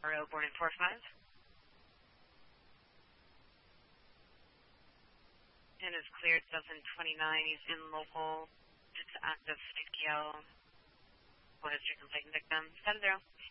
RO born in 4-5. And is cleared 729. He's in local. It's active 50L. Full history complete victim. 7-0.